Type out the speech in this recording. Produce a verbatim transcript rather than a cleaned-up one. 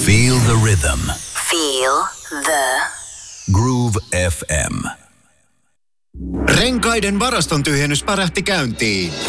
Feel the rhythm. Feel the Groove F M. Renkaiden varaston tyhjennys pärähti käyntiin.